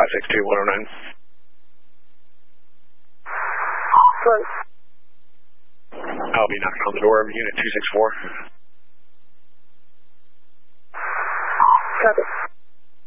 562-109. Close. I'll be knocking on the door of Unit 264.